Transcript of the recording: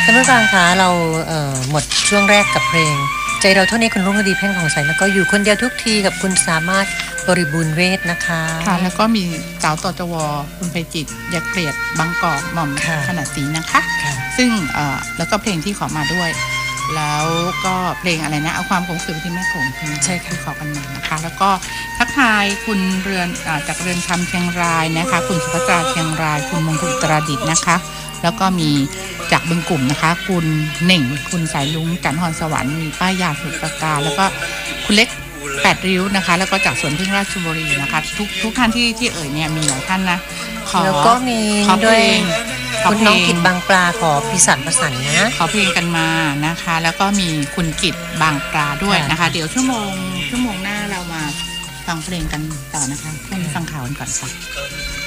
ท่านผู้ฟังคะเราหมดช่วงแรกกับเพลงใจเราเท่านี้คุณรุ่งฤดีเพ่งผ่องใสแล้วก็อยู่คนเดียวทุกทีกับคุณสามารถบริบูรณ์เวทนะคะค่ะแล้วก็มีสาวตจวคุณไพจิตรอย่าเกลียดบางกอกหม่อมขนาดศรีนะคะซึ่งแล้วก็เพลงที่ขอมาด้วยแล้วก็เพลงอะไรนะเอาความคงสืบที่แม่คงใช่ค่ะขอกันมานะคะแล้วก็ทักทายคุณเรือนจากเรือนคำเชียงรายนะคะคุณสุภัตราเชียงรายคุณมงคลอุตรดิตถ์นะคะแล้วก็มีจากบึงกลุ่มนะคะคุณเหน่งคุณสายลุงจันทร์ฮอนสวรรค์มีป้ายาสุดประกาแล้วก็คุณเล็ก8ริ้วนะคะแล้วก็จากสวนพึ่งราชบุรีนะคะทุกท่านที่เอ่ยเนี่ยมีหลายท่านนะแล้วก็มีด้วยคุณน้องกิจบางปลาขอพิสันประสันนะขอเพลงกันมานะคะแล้วก็มีคุณกิจบางปลาด้วยนะคะเดี๋ยวชั่วโมงหน้าเรามาฟังเพลงกันต่อนะคะช่วงนี้ฟังข่าวกันก่อนค่ะ